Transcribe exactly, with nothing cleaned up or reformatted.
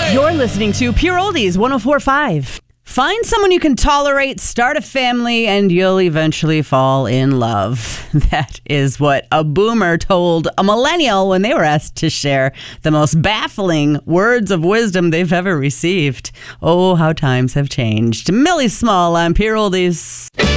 You're listening to Pure Oldies one oh four point five. Find someone you can tolerate, start a family, and you'll eventually fall in love. That is what a boomer told a millennial when they were asked to share the most baffling words of wisdom they've ever received. Oh, how times have changed. Millie Small on Pure Oldies.